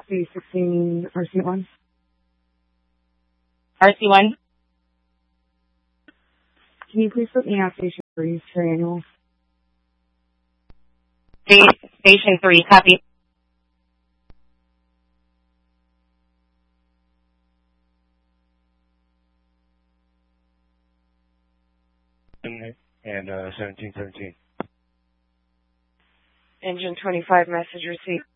C16 RC1. RC1. Can you please put me on station 3 for annual? Station 3, copy. And 1717. Engine 25, message received.